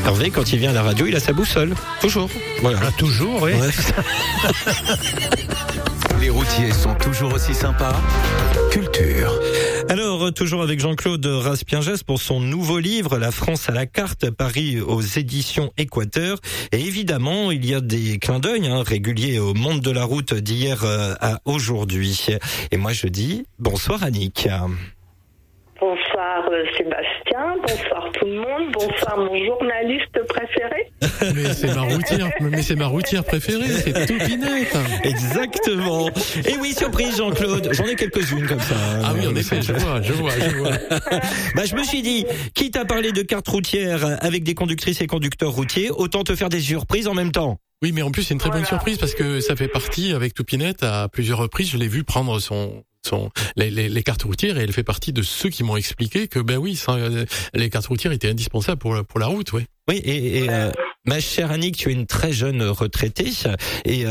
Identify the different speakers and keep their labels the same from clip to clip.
Speaker 1: Hervé, quand il vient à la radio, il a sa boussole. Toujours. Voilà.
Speaker 2: Ah, toujours, oui.
Speaker 1: Ouais.
Speaker 3: Les routiers sont toujours aussi sympas. Culture.
Speaker 1: Alors, toujours avec Jean-Claude Raspiengès pour son nouveau livre, La France à la carte, paru aux éditions Équateur. Et évidemment, il y a des clins d'œil réguliers au monde de la route d'hier à aujourd'hui. Et moi, je dis bonsoir Annick.
Speaker 4: Bonsoir Sébastien, bonsoir tout le monde, bonsoir mon journaliste préféré.
Speaker 2: Mais c'est ma routière préférée, c'est Toupinette.
Speaker 1: Exactement. Et oui, surprise Jean-Claude, j'en ai quelques-unes comme ça.
Speaker 2: Ah oui, en effet, je vois.
Speaker 1: Je me suis dit, quitte à parler de carte routière avec des conductrices et conducteurs routiers, autant te faire des surprises en même temps.
Speaker 2: Oui, mais en plus, c'est une très bonne surprise parce que ça fait partie, avec Toupinette, à plusieurs reprises, je l'ai vu prendre les cartes routières et elle fait partie de ceux qui m'ont expliqué que, les cartes routières étaient indispensables pour la route, oui.
Speaker 1: Oui, et ma chère Annick, tu es une très jeune retraitée et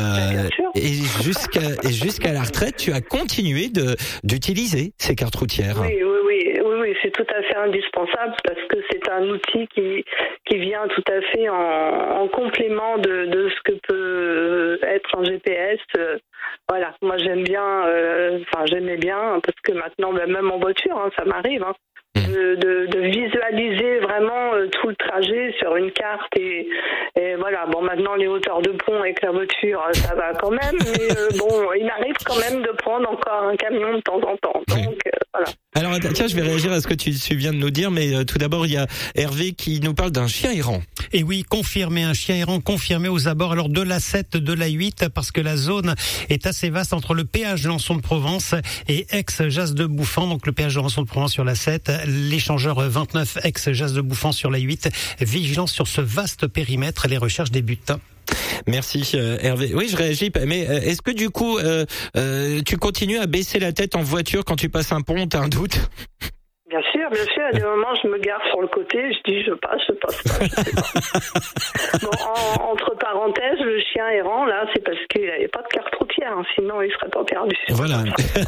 Speaker 1: jusqu'à la retraite, tu as continué d'utiliser ces cartes routières.
Speaker 4: Oui, c'est tout à fait indispensable parce que c'est un outil qui vient tout à fait en complément de ce que peut être un GPS. Voilà, moi j'aimais bien parce que maintenant, même en voiture, ça m'arrive. De visualiser vraiment tout le trajet sur une carte et voilà. Bon, maintenant les hauteurs de pont avec la voiture, ça va quand même, mais il m'arrive quand même de prendre encore un camion de temps en temps. Donc voilà.
Speaker 1: Alors tiens, je vais réagir à ce que tu viens de nous dire, mais tout d'abord il y a Hervé qui nous parle d'un chien errant.
Speaker 5: Et oui, un chien errant confirmé aux abords alors de l'A7, de l'A8, parce que la zone est assez vaste entre le péage de Lançon de Provence et Aix-Jas de Bouffan, donc le péage de Lançon de Provence sur l'A7, l'échangeur 29 Aix-Jas de Bouffan sur l'A8. Vigilance sur ce vaste périmètre, les recherches débutent.
Speaker 1: Merci Hervé. Oui, je réagis, mais est-ce que du coup tu continues à baisser la tête en voiture quand tu passes un pont, t'as un doute ?
Speaker 4: Bien sûr, à des moments, je me gare sur le côté, je dis je passe pas. Bon, entre parenthèses, le chien errant, là, c'est parce qu'il n'avait pas de carte routière, sinon il serait pas perdu.
Speaker 1: Voilà.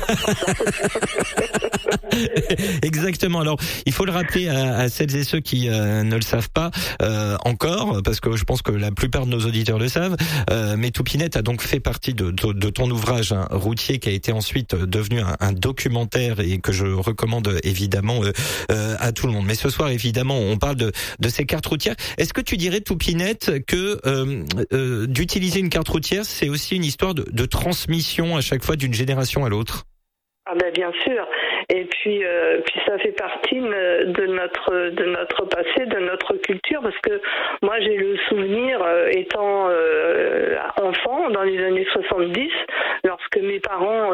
Speaker 1: Exactement. Alors, il faut le rappeler à celles et ceux qui ne le savent pas encore, parce que je pense que la plupart de nos auditeurs le savent, mais Toupinette a donc fait partie de ton ouvrage routier qui a été ensuite devenu un documentaire et que je recommande évidemment à tout le monde. Mais ce soir, évidemment, on parle de ces cartes routières. Est-ce que tu dirais, Toupinette, que d'utiliser une carte routière, c'est aussi une histoire de transmission à chaque fois d'une génération à l'autre ?
Speaker 4: Ah ben bien sûr. Et puis ça fait partie de notre passé, de notre culture, parce que moi j'ai le souvenir étant enfant dans les années 70, lorsque mes parents